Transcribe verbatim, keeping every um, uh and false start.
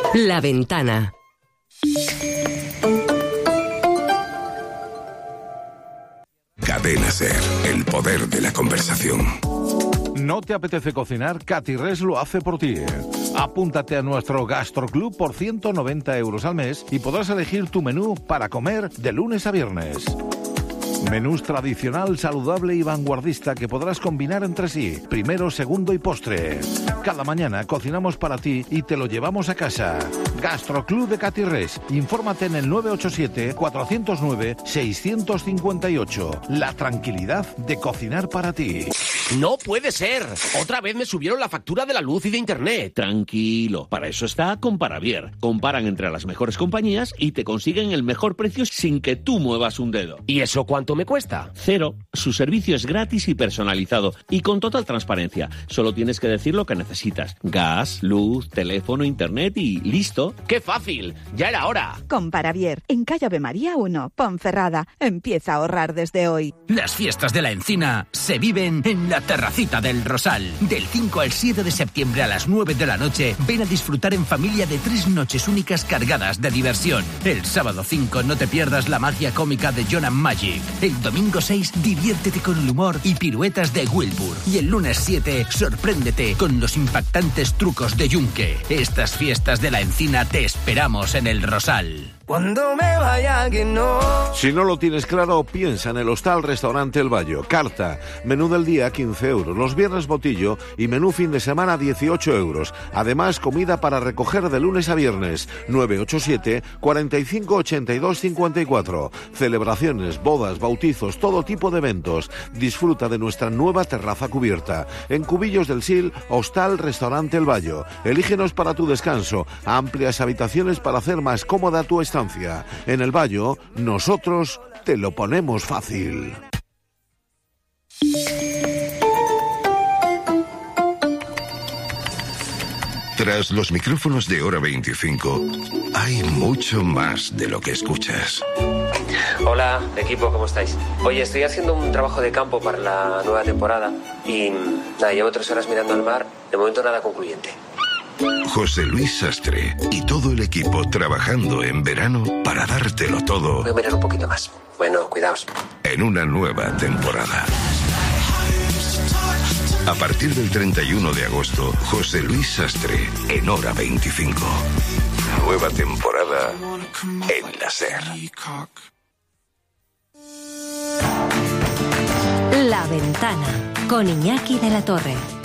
La Ventana. Cadena Ser, el poder de la conversación. ¿No te apetece cocinar? Catirres lo hace por ti. Apúntate a nuestro Gastroclub por ciento noventa euros al mes y podrás elegir tu menú para comer de lunes a viernes. Menús tradicional, saludable y vanguardista que podrás combinar entre sí, primero, segundo y postre. Cada mañana cocinamos para ti y te lo llevamos a casa. Gastroclub de Catirres. Infórmate en el nueve ocho siete, cuatro cero nueve, seis cinco ocho. La tranquilidad de cocinar para ti. ¡No puede ser! Otra vez me subieron la factura de la luz y de internet. Tranquilo, para eso está Comparavier. Comparan entre las mejores compañías y te consiguen el mejor precio sin que tú muevas un dedo. ¿Y eso cuánto me cuesta? Cero. Su servicio es gratis y personalizado y con total transparencia. Solo tienes que decir lo que necesitas. Gas, luz, teléfono, internet y listo. ¡Qué fácil! ¡Ya era hora! Comparavier, en calle Ave María uno, Ponferrada. Empieza a ahorrar desde hoy. Las fiestas de la Encina se viven en la Terracita del Rosal. Del cinco al siete de septiembre a las nueve de la noche, ven a disfrutar en familia de tres noches únicas cargadas de diversión. El sábado cinco no te pierdas la magia cómica de John and Magic. El domingo seis diviértete con el humor y piruetas de Wilbur. Y el lunes siete sorpréndete con los impactantes trucos de Yunque. Estas fiestas de la Encina te esperamos en el Rosal. Cuando me vaya que no. Si no lo tienes claro, piensa en el Hostal Restaurante El Bayo. Carta, menú del día quince euros, los viernes botillo y menú fin de semana dieciocho euros. Además, comida para recoger de lunes a viernes. nueve ocho siete, cuarenta y cinco, ochenta y dos, cincuenta y cuatro. Celebraciones, bodas, bautizos, todo tipo de eventos. Disfruta de nuestra nueva terraza cubierta. En Cubillos del Sil, Hostal Restaurante El Bayo. Elígenos para tu descanso. Amplias habitaciones para hacer más cómoda tu estancia. En El Bayo, nosotros te lo ponemos fácil. Tras los micrófonos de Hora veinticinco, hay mucho más de lo que escuchas. Hola, equipo, ¿cómo estáis? Oye, estoy haciendo un trabajo de campo para la nueva temporada y nada, llevo tres horas mirando al mar, de momento nada concluyente. José Luis Sastre y todo el equipo trabajando en verano para dártelo todo. Voy a mirar un poquito más. Bueno, cuidaos. En una nueva temporada. A partir del treinta y uno de agosto, José Luis Sastre en Hora veinticinco. Nueva temporada en la SER. La Ventana con Iñaki de la Torre.